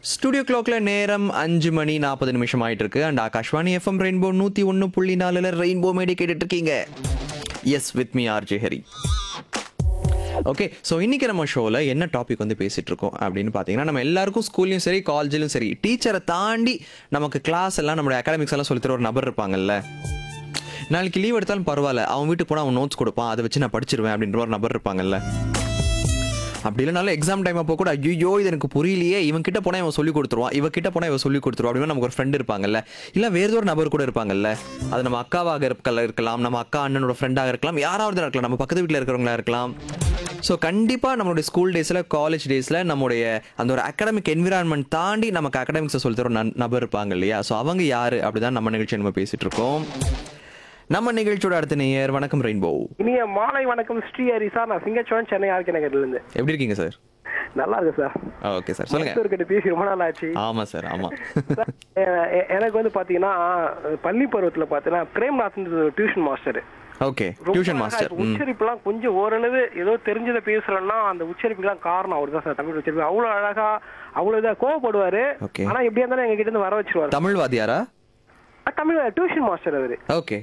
Studio கிளாக்ல நேரம் 5:40 ஆயிட்டு இருக்கு. And Akashvani FM rainbow 101.4 rainbow Maddy கேட்டுட்டு இருக்கீங்க. Yes with me RJ Hari. Okay, so இன்னைக்கு நம்ம ஷோவில் என்ன டாபிக் வந்து பேசிட்டு இருக்கோம் அப்படின்னு பார்த்தீங்கன்னா, நம்ம எல்லாருக்கும் ஸ்கூல்லையும் சரி காலேஜிலும் சரி டீச்சரை தாண்டி நமக்கு கிளாஸ் எல்லாம் நம்மளுடைய அகாடமிக்ஸ் எல்லாம் சொல்லித்தர ஒரு நபர் இருப்பாங்கல்ல. நாளைக்கு லீவ் எடுத்தாலும் பரவாயில்ல, அவன் வீட்டுக்கு போனால் அவன் நோட்ஸ் கொடுப்பான், அதை வச்சு நான் படிச்சிருவேன் அப்படின்ற ஒரு நபர் இருப்பாங்கல்ல. அப்படி இல்லைனாலும் எக்ஸாம் டைம் அப்போ கூட ஐயோ இது எனக்கு புரியலையே, இவன் கிட்ட போனால் இவன் சொல்லி கொடுத்துருவான், இவன் கிட்ட போனால் இவன் சொல்லி கொடுத்துருவான் அப்படின்னு நமக்கு ஒரு ஃப்ரெண்ட் இருப்பாங்கல்ல. இல்லை வேறு ஒரு நபர் கூட இருப்பாங்கல்ல. அது நம்ம அக்காவாக இருக்கலாம், நம்ம அக்கா அண்ணனோட ஃப்ரெண்டாக இருக்கலாம், யாராவது இருக்கலாம், நம்ம பக்கத்து வீட்டில் இருக்கிறவங்களா இருக்கலாம். ஸோ கண்டிப்பாக நம்மளுடைய ஸ்கூல் டேஸில் காலேஜ் டேஸில் நம்முடைய அந்த ஒரு அகாடமிக் என்விரான்மெண்ட் தாண்டி நமக்கு அகாடமிக்ஸை சொல்லித்தர ஒரு நபர் இருப்பாங்க இல்லையா. ஸோ அவங்க யார் அப்படிதான் நம்ம நிகழ்ச்சி நம்ம பேசிகிட்டு இருக்கோம். நம்ம நிகழ்ச்சியோட அடுத்த நேயர். வணக்கம் ரெயின்போ. இனிய மாலை வணக்கம் ஸ்ரீ ஹரி சார். நான் சிங்கச்சோன், சென்னை ஆர்கே நகர்ல இருந்து. எப்படி இருக்கீங்க சார்? நல்லா இருக்கு சார். ஓகே சார், சொல்லுங்க. ஒருக்கிட்ட பேசி ரொம்ப நாள் ஆச்சு. ஆமா சார், ஆமா. எனக்கு வந்து பாத்தீங்கன்னா பள்ளி பருவத்துல பாத்தீங்கன்னா Premnath tuition master. Okay, tuition master. உச்சரிப்புலாம் கொஞ்சம் ஓரளவு ஏதோ தெரிஞ்சதை பேசுறோம்னா அந்த உச்சரிப்புலாம் காரணம் அவர் தான் சார். தமிழ் உச்சரிப்பு அவ்வளவு அழகா, அவ்வளவு இதா கோவப்படுவாரு. ஆனா எப்படியா இருந்தாலும் எங்க கிட்ட இருந்து வர வச்சிருவாரு. தமிழ் வாத்தியாரா? தமிழ் டியூஷன் மாஸ்டர் அவரு. ஓகே